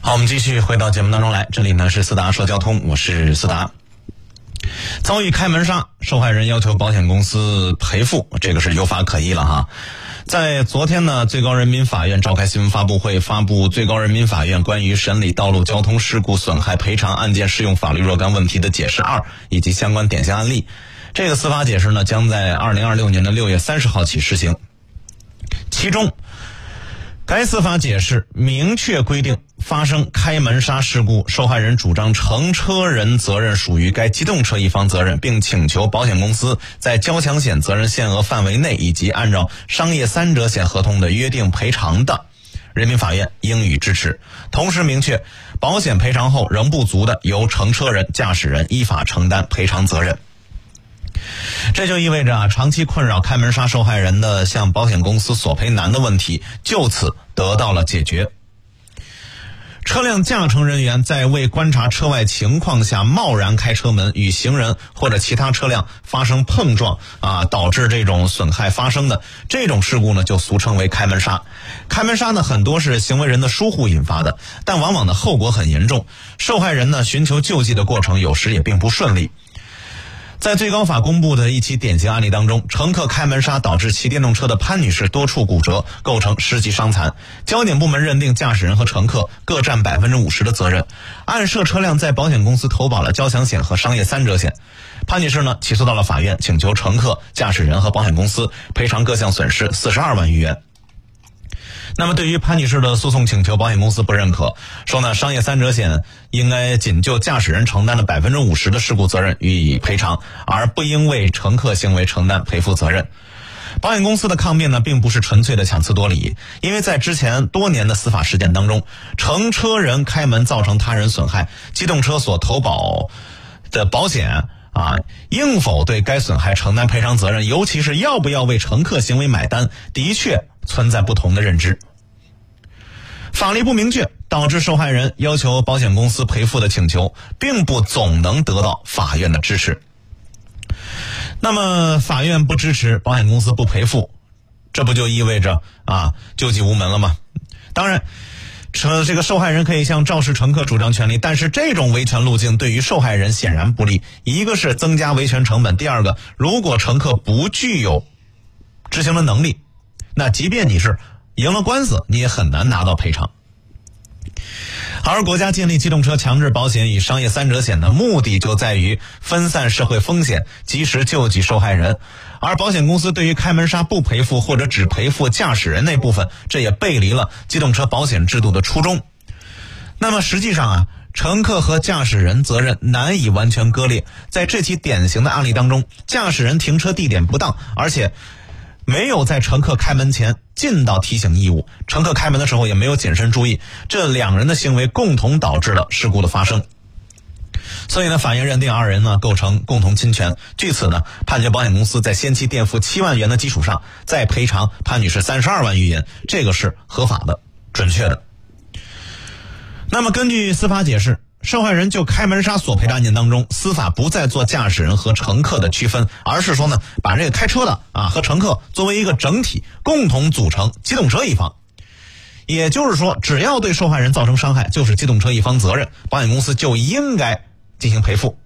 好，我们继续回到节目当中来，这里呢是思达说交通，我是思达。遭遇开门杀，受害人要求保险公司赔付，这个是有法可依了哈。在昨天呢，最高人民法院召开新闻发布会，发布最高人民法院关于审理道路交通事故损害赔偿案件适用法律若干问题的解释2以及相关典型案例。这个司法解释呢，将在2026年的6月30号起施行。其中，该司法解释明确规定，发生开门杀事故，受害人主张乘车人责任属于该机动车一方责任，并请求保险公司在交强险责任限额范围内以及按照商业三者险合同的约定赔偿的，人民法院应予支持。同时明确，保险赔偿后仍不足的，由乘车人、驾驶人依法承担赔偿责任。这就意味着长期困扰开门杀受害人的向保险公司索赔难的问题就此得到了解决。车辆驾乘人员在未观察车外情况下贸然开车门，与行人或者其他车辆发生碰撞导致这种损害发生的这种事故呢，就俗称为开门杀。开门杀呢，很多是行为人的疏忽引发的，但往往的后果很严重，受害人呢寻求救济的过程有时也并不顺利。在最高法公布的一起典型案例当中，乘客开门杀导致骑电动车的潘女士多处骨折，构成10级伤残。交检部门认定驾驶人和乘客各占50%的责任，案涉车辆在保险公司投保了交强险和商业三者险。潘女士呢起诉到了法院，请求乘客、驾驶人和保险公司赔偿各项损失42万余元。那么对于潘女士的诉讼请求，保险公司不认可，说呢商业三者险应该仅就驾驶人承担的50%的事故责任予以赔偿，而不应为乘客行为承担赔付责任。保险公司的抗辩呢，并不是纯粹的强词夺理，因为在之前多年的司法实践当中，乘车人开门造成他人损害，机动车所投保的保险应否对该损害承担赔偿责任，尤其是要不要为乘客行为买单，的确存在不同的认知。法律不明确，导致受害人要求保险公司赔付的请求并不总能得到法院的支持。那么法院不支持，保险公司不赔付，这不就意味着救济无门了吗？当然这个受害人可以向肇事乘客主张权利，但是这种维权路径对于受害人显然不利。一个是增加维权成本，第二个，如果乘客不具有执行的能力，那即便你是赢了官司，你也很难拿到赔偿。而国家建立机动车强制保险与商业三者险的目的就在于分散社会风险，及时救济受害人。而保险公司对于开门杀不赔付或者只赔付驾驶人那部分，这也背离了机动车保险制度的初衷。那么实际上乘客和驾驶人责任难以完全割裂。在这起典型的案例当中，驾驶人停车地点不当，而且没有在乘客开门前尽到提醒义务，乘客开门的时候也没有谨慎注意，这两人的行为共同导致了事故的发生。所以呢，法院认定二人呢构成共同侵权，据此呢判决保险公司在先期垫付7万元的基础上再赔偿潘女士32万余元，这个是合法的、准确的。那么根据司法解释，受害人就开门杀索赔的案件当中，司法不再做驾驶人和乘客的区分，而是说呢，把这个开车的和乘客作为一个整体，共同组成机动车一方。也就是说，只要对受害人造成伤害，就是机动车一方责任，保险公司就应该进行赔付。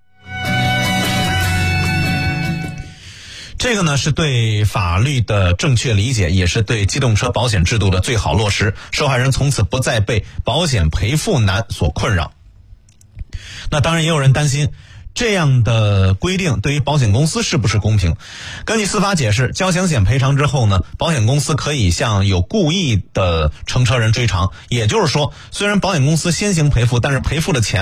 这个呢是对法律的正确理解，也是对机动车保险制度的最好落实，受害人从此不再被保险赔付难所困扰。那当然也有人担心，这样的规定对于保险公司是不是公平？根据司法解释，交强险赔偿之后呢，保险公司可以向有故意的乘车人追偿，也就是说，虽然保险公司先行赔付，但是赔付的钱